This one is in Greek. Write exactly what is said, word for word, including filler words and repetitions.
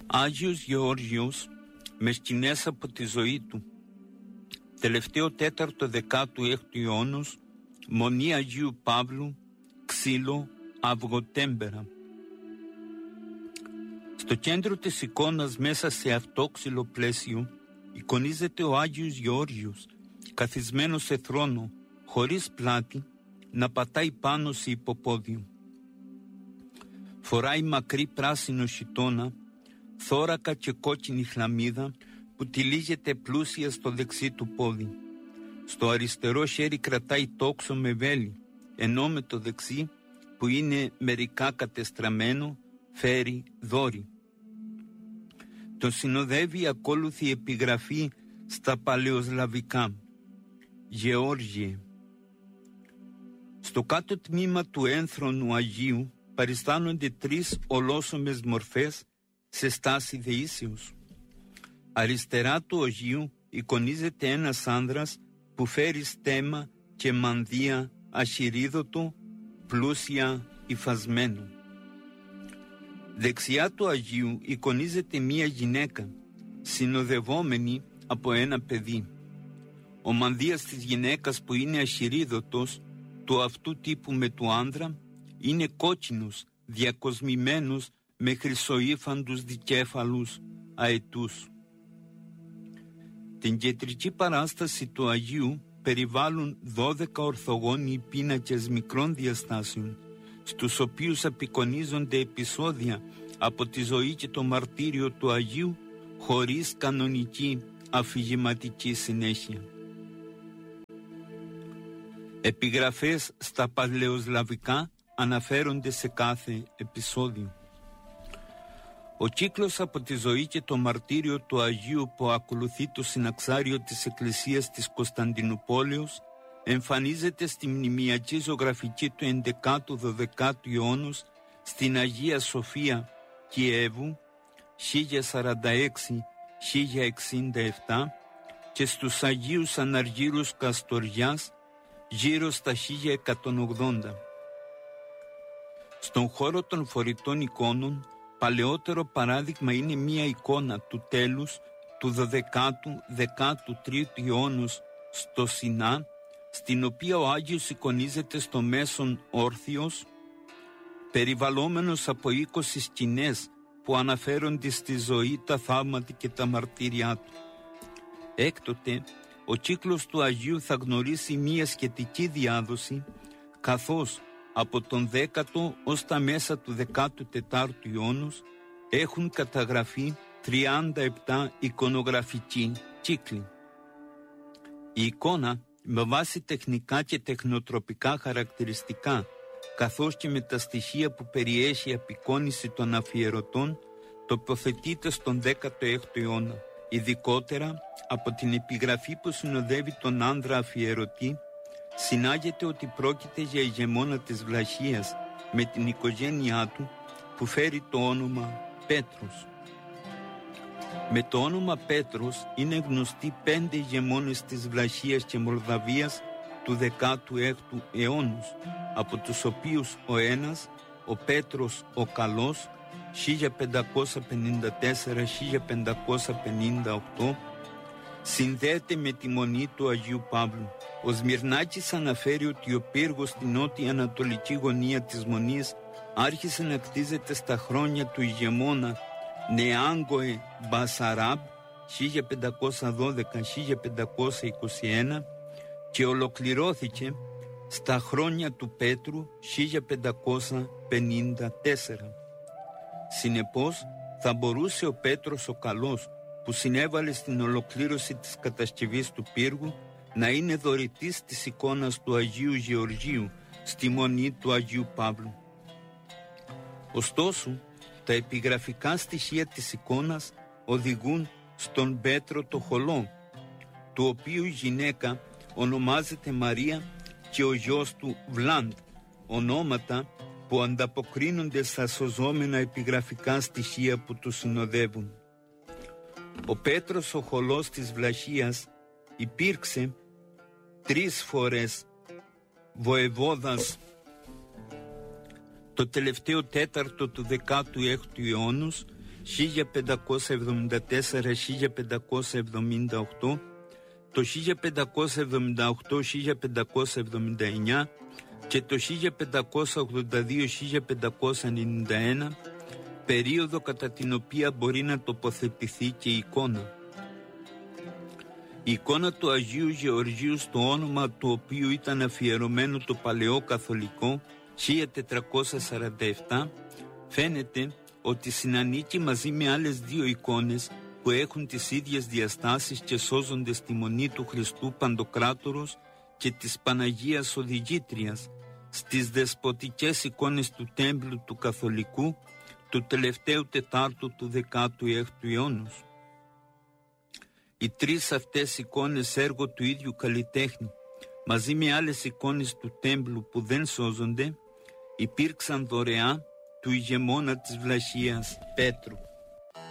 Άγιος Γεώργιος με σκηνές από τη ζωή του. Τελευταίο τέταρτο δεκάτου έκτου αιώνος, Μονή Αγίου Παύλου, Ξύλο, Αυγοτέμπερα. Στο κέντρο της εικόνας, μέσα σε αυτόξυλο πλαίσιο, εικονίζεται ο Άγιος Γεώργιος, καθισμένος σε θρόνο, χωρίς πλάτη, να πατάει πάνω σε υποπόδιο. Φοράει μακρύ πράσινο χιτώνα, θώρακα και κόκκινη χλαμίδα που τυλίγεται πλούσια στο δεξί του πόδι. Στο αριστερό χέρι κρατάει τόξο με βέλη, ενώ με το δεξί, που είναι μερικά κατεστραμμένο, φέρει δόρυ. Τον συνοδεύει ακόλουθη επιγραφή στα παλαιοσλαβικά, Γεώργιε. Στο κάτω τμήμα του ένθρονου Αγίου παριστάνονται τρεις ολόσωμες μορφές σε στάση δεήσεως. Αριστερά του Αγίου εικονίζεται ένας άνδρας που φέρει στέμμα και μανδύα αχυρίδωτο, πλούσια υφασμένο. Δεξιά του Αγίου εικονίζεται μία γυναίκα, συνοδευόμενη από ένα παιδί. Ο μανδύας της γυναίκας, που είναι αχυρίδωτος, του αυτού τύπου με του άνδρα, είναι κόκκινος, διακοσμημένος με χρυσοήφαντους δικέφαλους αετούς. Την κεντρική παράσταση του Αγίου περιβάλλουν δώδεκα ορθογώνιοι πίνακες μικρών διαστάσεων, στους οποίους απεικονίζονται επεισόδια από τη ζωή και το μαρτύριο του Αγίου, χωρίς κανονική αφηγηματική συνέχεια. Επιγραφές στα παλαιοσλαβικά αναφέρονται σε κάθε επεισόδιο. Ο κύκλος από τη ζωή και το μαρτύριο του Αγίου, που ακολουθεί το συναξάριο της Εκκλησίας της Κωνσταντινούπολεως, εμφανίζεται στη μνημειακή ζωγραφική του ενδεκάτου δωδεκάτου αιώνος στην Αγία Σοφία Κιέβου χίλια σαράντα έξι με χίλια εξήντα επτά και στους Αγίους Αναργύρους Καστοριάς γύρω στα χίλια εκατόν ογδόντα. Στον χώρο των φορητών εικόνων, παλαιότερο παράδειγμα είναι μία εικόνα του τέλους του δωδεκάτου δεκάτου τρίτου αιώνος στο Σινά, στην οποία ο Άγιος εικονίζεται στο μέσον όρθιος, περιβαλλόμενος από είκοσι σκηνές που αναφέρονται στη ζωή, τα θαύματα και τα μαρτύριά του. Έκτοτε, ο κύκλος του Αγίου θα γνωρίσει μία σχετική διάδοση, καθώς από τον δέκατο ως τα μέσα του δεκάτου τετάρτου αιώνος έχουν καταγραφεί τριάντα επτά εικονογραφικοί κύκλοι. Η εικόνα, με βάση τεχνικά και τεχνοτροπικά χαρακτηριστικά, καθώς και με τα στοιχεία που περιέχει η απεικόνιση των αφιερωτών, τοποθετείται στον δέκατο έκτο αιώνα, ειδικότερα από την επιγραφή που συνοδεύει τον άνδρα αφιερωτή. Συνάγεται ότι πρόκειται για ηγεμόνα της Βλαχίας με την οικογένειά του, που φέρει το όνομα Πέτρος. Με το όνομα Πέτρος είναι γνωστοί πέντε ηγεμόνες της Βλαχίας και Μολδαβίας του δεκάτου έκτου αιώνος, από τους οποίους ο ένας, ο Πέτρος ο Καλός, χίλια πεντακόσια πενήντα τέσσερα με χίλια πεντακόσια πενήντα οκτώ, συνδέεται με τη μονή του Αγίου Παύλου. Ο Σμυρνάκης αναφέρει ότι ο πύργος στην νότια ανατολική γωνία της μονής άρχισε να κτίζεται στα χρόνια του ηγεμόνα Νεάγκοε Μπασαράμπ χίλια πεντακόσια δώδεκα με χίλια πεντακόσια είκοσι ένα και ολοκληρώθηκε στα χρόνια του Πέτρου χίλια πεντακόσια πενήντα τέσσερα. Συνεπώς, θα μπορούσε ο Πέτρος ο Καλός, που συνέβαλε στην ολοκλήρωση της κατασκευής του πύργου, να είναι δωρητής της εικόνας του Αγίου Γεωργίου στη μονή του Αγίου Παύλου. Ωστόσο, τα επιγραφικά στοιχεία της εικόνας οδηγούν στον Πέτρο το Χολό, του οποίου η γυναίκα ονομάζεται Μαρία και ο γιος του Βλάντ, ονόματα που ανταποκρίνονται στα σωζόμενα επιγραφικά στοιχεία που του συνοδεύουν. Ο Πέτρος ο Χολός της Βλαχίας υπήρξε τρεις φορές βοεβόδας το τελευταίο τέταρτο του δεκάτου έκτου αιώνος χίλια πεντακόσια εβδομήντα τέσσερα με χίλια πεντακόσια εβδομήντα οκτώ, το χίλια πεντακόσια εβδομήντα οκτώ με χίλια πεντακόσια εβδομήντα εννιά και το χίλια πεντακόσια ογδόντα δύο με χίλια πεντακόσια ενενήντα ένα, περίοδο κατά την οποία μπορεί να τοποθετηθεί και η εικόνα. Η εικόνα του Αγίου Γεωργίου, στο όνομα του οποίου ήταν αφιερωμένο το παλαιό καθολικό χίλια τετρακόσια σαράντα επτά, φαίνεται ότι συνανίκει μαζί με άλλες δύο εικόνες που έχουν τις ίδιες διαστάσεις και σώζονται στη μονή του Χριστού Παντοκράτορος και της Παναγίας Οδηγήτριας, στις δεσποτικές εικόνες του τέμπλου του Καθολικού του τελευταίου τετάρτου του δεκάτου έκτου αιώνα. Οι τρεις αυτές εικόνες, έργο του ίδιου καλλιτέχνη, μαζί με άλλες εικόνες του τέμπλου που δεν σώζονται, υπήρξαν δωρεά του ηγεμόνα της Βλαχίας Πέτρου.